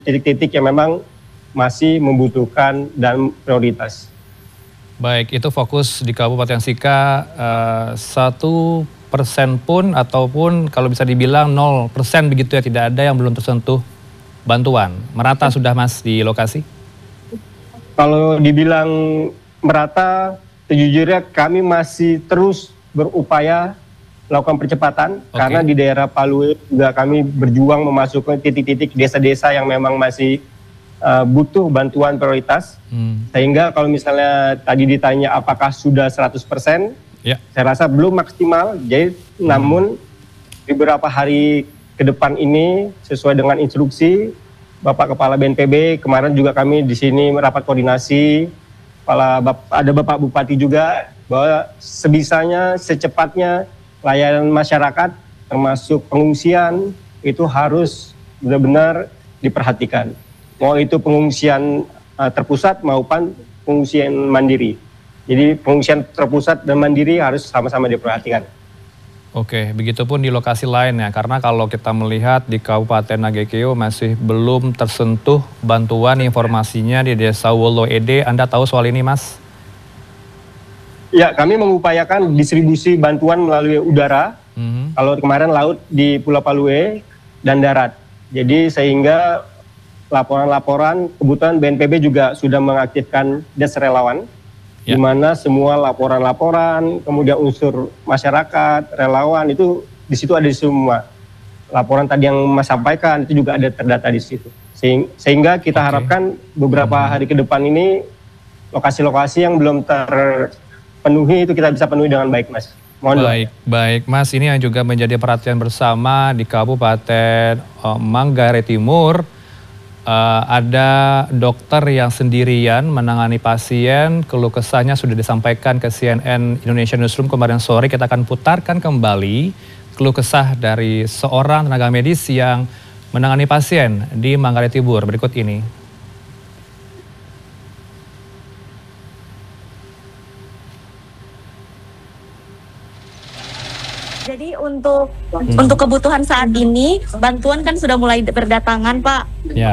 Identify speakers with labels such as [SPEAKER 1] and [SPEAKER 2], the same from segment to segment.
[SPEAKER 1] titik-titik yang memang masih membutuhkan dan prioritas.
[SPEAKER 2] Baik, itu fokus di Kabupaten Sika 1% pun ataupun kalau bisa dibilang 0% begitu ya, tidak ada yang belum tersentuh bantuan. Merata sudah Mas di lokasi?
[SPEAKER 1] Kalau dibilang merata, sejujurnya kami masih terus berupaya melakukan percepatan karena di daerah Palue juga kami berjuang memasukkan titik-titik desa-desa yang memang masih butuh bantuan prioritas. Sehingga kalau misalnya tadi ditanya apakah sudah 100%, saya rasa belum maksimal. Jadi namun beberapa hari ke depan ini sesuai dengan instruksi Bapak Kepala BNPB, kemarin juga kami di sini merapat koordinasi, ada Bapak Bupati juga, bahwa sebisanya, secepatnya layanan masyarakat termasuk pengungsian itu harus benar-benar diperhatikan. Mau itu pengungsian terpusat maupun pengungsian mandiri. Jadi pengungsian terpusat dan mandiri harus sama-sama diperhatikan.
[SPEAKER 2] Oke, begitupun di lokasi lain ya, karena kalau kita melihat di Kabupaten Nagekeo masih belum tersentuh bantuan, informasinya di Desa Wolo Ede. Anda tahu soal ini, Mas?
[SPEAKER 1] Ya, kami mengupayakan distribusi bantuan melalui udara. Kalau kemarin laut di Pulau Palue dan darat. Jadi sehingga laporan-laporan, kebetulan BNPB juga sudah mengaktifkan des relawan, di mana semua laporan-laporan, kemudian unsur masyarakat, relawan itu di situ ada semua. Laporan tadi yang Mas sampaikan itu juga ada terdata di situ. Sehingga kita harapkan beberapa hari ke depan ini lokasi-lokasi yang belum terpenuhi itu kita bisa penuhi dengan baik, Mas.
[SPEAKER 2] Baik Mas, ini yang juga menjadi perhatian bersama di Kabupaten Manggarai Timur. Ada dokter yang sendirian menangani pasien, keluh kesahnya sudah disampaikan ke CNN Indonesia Newsroom kemarin sore. Kita akan putarkan kembali keluh kesah dari seorang tenaga medis yang menangani pasien di Manggarai Timur berikut ini.
[SPEAKER 3] Jadi untuk kebutuhan saat ini, bantuan kan sudah mulai berdatangan, Pak.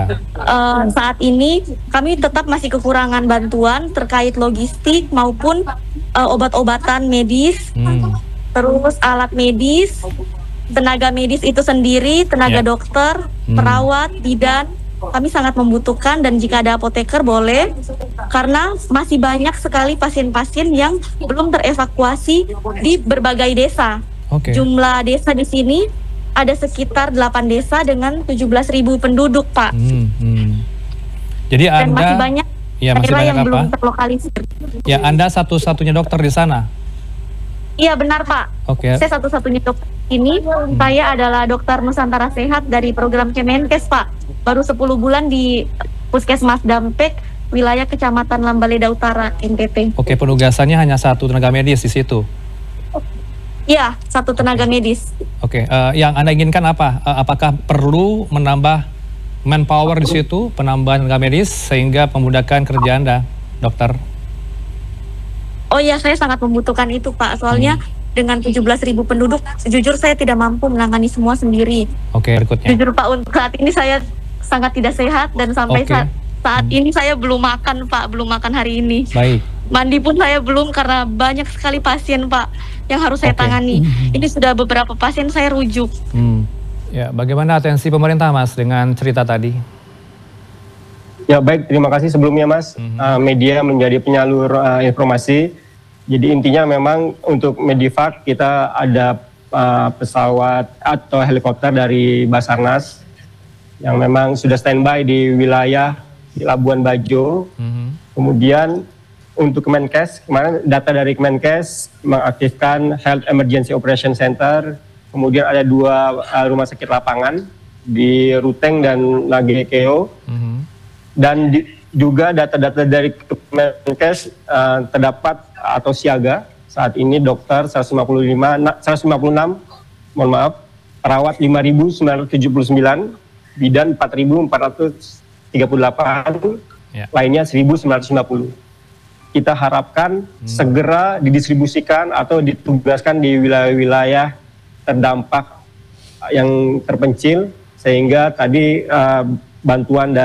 [SPEAKER 3] Saat ini kami tetap masih kekurangan bantuan terkait logistik maupun obat-obatan medis, terus alat medis, tenaga medis itu sendiri, tenaga dokter, perawat, bidan. Kami sangat membutuhkan, dan jika ada apoteker boleh, karena masih banyak sekali pasien-pasien yang belum terevakuasi di berbagai desa. Jumlah desa di sini ada sekitar 8 desa dengan 17.000 penduduk, Pak.
[SPEAKER 2] Jadi
[SPEAKER 3] dan
[SPEAKER 2] Anda
[SPEAKER 3] masih banyak daerah yang belum terlokalisir.
[SPEAKER 2] Ya, Anda satu-satunya dokter di sana?
[SPEAKER 3] Iya, benar, Pak. Saya satu-satunya dokter ini. Saya adalah dokter Nusantara Sehat dari program Kemenkes, Pak. Baru 10 bulan di Puskesmas Dampek, wilayah Kecamatan Lambaleda Utara, NTT.
[SPEAKER 2] Penugasannya hanya satu tenaga medis di situ?
[SPEAKER 3] Iya, satu tenaga medis.
[SPEAKER 2] Yang Anda inginkan apa? Apakah perlu menambah manpower di situ, penambahan tenaga medis sehingga memudahkan kerja Anda, dokter?
[SPEAKER 3] Oh iya, saya sangat membutuhkan itu, Pak. Soalnya dengan 17.000 penduduk, jujur saya tidak mampu menangani semua sendiri.
[SPEAKER 2] Berikutnya.
[SPEAKER 3] Jujur, Pak, untuk saat ini saya sangat tidak sehat, dan sampai saat ini saya belum makan, Pak. Belum makan hari ini. Mandi pun saya belum, karena banyak sekali pasien, Pak, yang harus saya tangani. Ini sudah beberapa pasien saya rujuk.
[SPEAKER 2] Ya, bagaimana atensi pemerintah, Mas, dengan cerita tadi?
[SPEAKER 1] Ya, baik, terima kasih sebelumnya, Mas. Media menjadi penyalur informasi. Jadi intinya memang untuk Medivac kita ada pesawat atau helikopter dari Basarnas yang memang sudah standby di wilayah di Labuan Bajo. Kemudian untuk Kemenkes, kemarin data dari Kemenkes mengaktifkan Health Emergency Operation Center, kemudian ada 2 rumah sakit lapangan di Ruteng dan Nagekeo, dan juga data-data dari Kemenkes terdapat atau siaga saat ini dokter 156, perawat 5.979, bidan 4.438, lainnya 1.950. Kita harapkan segera didistribusikan atau ditugaskan di wilayah-wilayah terdampak yang terpencil, sehingga tadi bantuan dari